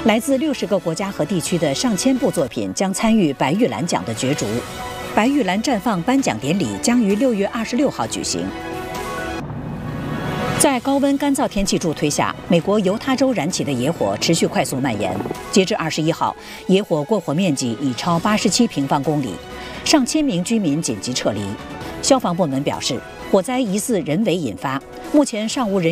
来自60个国家和地区的上千部作品将参与白玉兰奖的角逐。白玉兰绽放颁奖典礼将于6月26号举行。在高温干燥天气助推下，美国犹他州燃起的野火持续快速蔓延。截至21号，野火过火面积已超87平方公里，上千名居民紧急撤离。消防部门表示，火灾疑似人为引发，目前尚无人